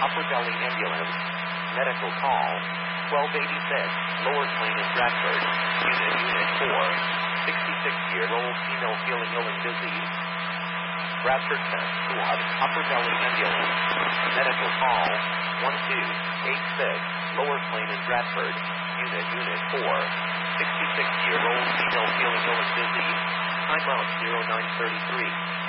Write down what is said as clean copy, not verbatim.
Upper Delhi Ambulance. Medical call. 1286, Lower Plain in Bradford. Unit 4. 66-year-old female feeling ill and dizzy. Bradford Test Squad. Upper Delhi Ambulance. Medical call. 1286, Lower Plain in Bradford. Unit 4. 66-year-old female feeling ill and dizzy. Time out 0933.